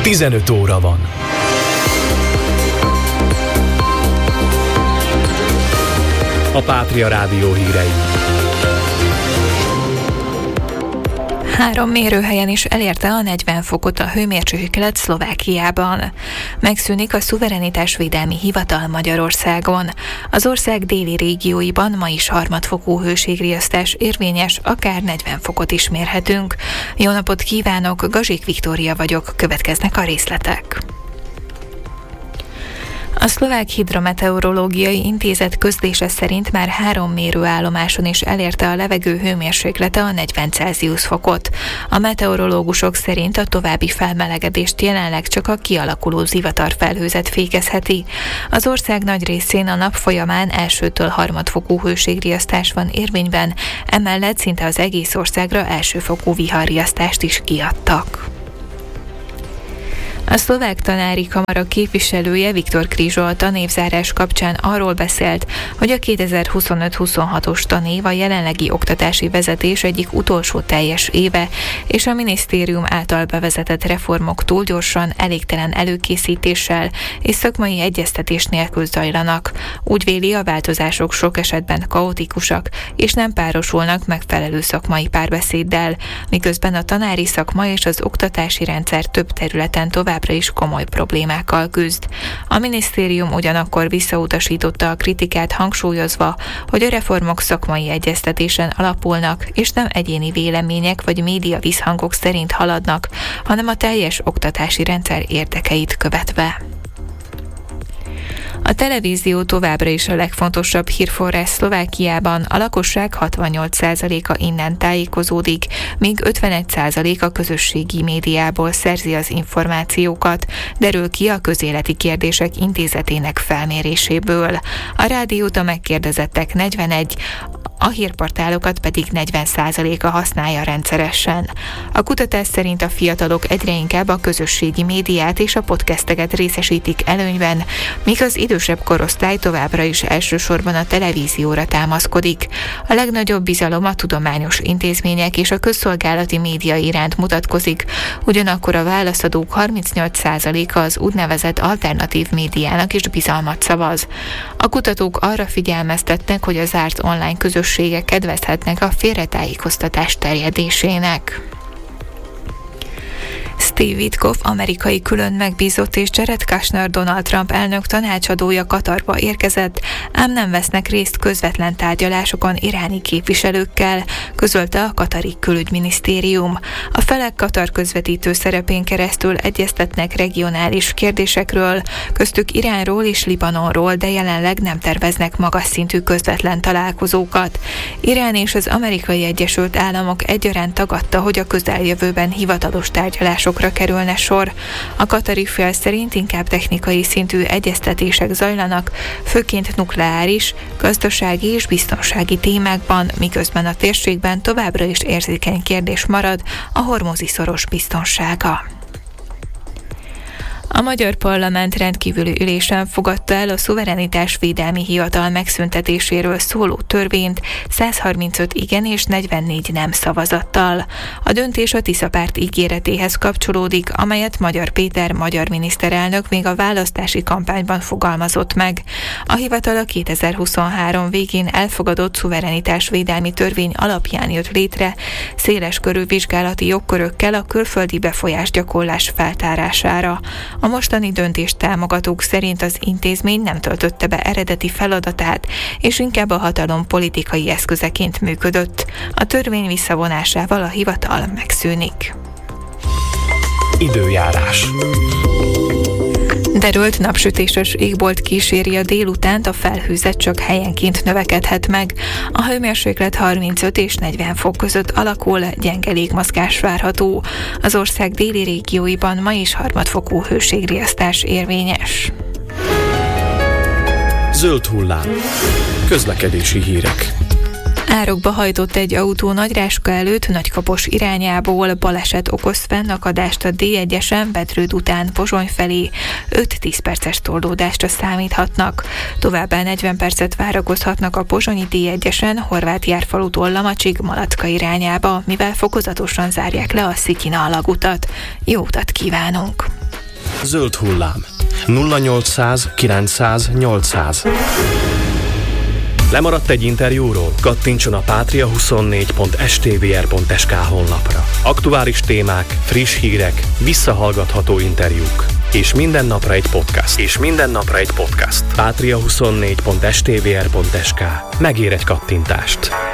15 óra van. A Pátria Rádió hírei. 3 mérőhelyen is elérte a 40 fokot a hőmérséklet Szlovákiában. Megszűnik a szuverenitásvédelmi hivatal Magyarországon. Az ország déli régióiban ma is harmadfokú hőségriasztás érvényes, akár 40 fokot is mérhetünk. Jó napot kívánok, Gazsik Viktória vagyok, következnek a részletek. A Szlovák Hidrometeorológiai Intézet közlése szerint már 3 mérőállomáson is elérte a levegő hőmérséklete a 40 Celsius fokot. A meteorológusok szerint a további felmelegedést jelenleg csak a kialakuló zivatarfelhőzet fékezheti. Az ország nagy részén a nap folyamán elsőtől harmadfokú hőségriasztás van érvényben, emellett szinte az egész országra elsőfokú viharriasztást is kiadtak. A Szlovák Tanári Kamara képviselője Viktor Krizsolt a névzárás kapcsán arról beszélt, hogy a 2025-26-os tanév a jelenlegi oktatási vezetés egyik utolsó teljes éve, és a minisztérium által bevezetett reformok túl gyorsan, elégtelen előkészítéssel és szakmai egyeztetés nélkül zajlanak. Úgy véli, a változások sok esetben kaotikusak, és nem párosulnak megfelelő szakmai párbeszéddel, miközben a tanári szakma és az oktatási rendszer több területen továbbra is komoly problémákkal küzd. A minisztérium ugyanakkor visszautasította a kritikát, hangsúlyozva, hogy a reformok szakmai egyeztetésen alapulnak, és nem egyéni vélemények vagy média visszhangok szerint haladnak, hanem a teljes oktatási rendszer érdekeit követve. A televízió továbbra is a legfontosabb hírforrás Szlovákiában, a lakosság 68%-a innen tájékozódik, míg 51% a közösségi médiából szerzi az információkat, derül ki a Közéleti Kérdések Intézetének felméréséből. A rádiót a megkérdezettek 41%, a hírportálokat pedig 40%-a használja rendszeresen. A kutatás szerint a fiatalok egyre inkább a közösségi médiát és a podcasteket részesítik előnyben, míg az idősebb korosztály továbbra is elsősorban a televízióra támaszkodik. A legnagyobb bizalom a tudományos intézmények és a közszolgálati média iránt mutatkozik, ugyanakkor a válaszadók 38%-a az úgynevezett alternatív médiának is bizalmat szavaz. A kutatók arra figyelmeztetnek, hogy az zárt online közösségek kedvezhetnek a félretájékoztatás terjedésének. Steve Witkoff amerikai külön megbízott és Jared Kushner Donald Trump elnök tanácsadója Katarba érkezett, ám nem vesznek részt közvetlen tárgyalásokon iráni képviselőkkel, közölte a katari külügyminisztérium. A felek Katar közvetítő szerepén keresztül egyeztetnek regionális kérdésekről, köztük Iránról és Libanonról, de jelenleg nem terveznek magas szintű közvetlen találkozókat. Irán és az Amerikai Egyesült Államok egyaránt tagadta, hogy a közeljövőben hivatalos tárgyalásokra kerülne sor. A katari fél szerint inkább technikai szintű egyeztetések zajlanak, főként nukleáris, gazdasági és biztonsági témákban, miközben a térségben továbbra is érzékeny kérdés marad a hormuzi-szoros biztonsága. A magyar parlament rendkívüli ülésen fogadta el a szuverenitásvédelmi hivatal megszüntetéséről szóló törvényt 135 igen és 44 nem szavazattal. A döntés a Tisza párt ígéretéhez kapcsolódik, amelyet Magyar Péter magyar miniszterelnök még a választási kampányban fogalmazott meg. A hivatal a 2023 végén elfogadott szuverenitásvédelmi törvény alapján jött létre, széles körű vizsgálati jogkörökkel a külföldi befolyásgyakorlás feltárására. A mostani döntést támogatók szerint az intézmény nem töltötte be eredeti feladatát, és inkább a hatalom politikai eszközeként működött. A törvény visszavonásával a hivatal megszűnik. Időjárás. Derült napsütéses égbolt kíséri a délutánt, a felhőzet csak helyenként növekedhet meg. A hőmérséklet 35 és 40 fok között alakul, gyenge légmozgás várható. Az ország déli régióiban ma is harmadfokú hőségriasztás érvényes. Zöld hullám. Közlekedési hírek. Árokba hajtott egy autó Nagyráska előtt Nagykapos irányából, baleset okoz fennakadást a D1-esen Bedrőd után Pozsony felé, 5-10 perces torlódásra számíthatnak. Továbbá 40 percet várakozhatnak a pozsonyi D1-esen Horvátjárfalutól Lamacsig Malacka irányába, mivel fokozatosan zárják le a Szityina alagutat. Jó utat kívánunk! Zöld hullám. 0800 900 800. Lemaradt egy interjúról? Kattintson a patria24.stvr.sk honlapra. Aktuális témák, friss hírek, visszahallgatható interjúk. És minden napra egy podcast. Patria24.stvr.sk. Megér egy kattintást.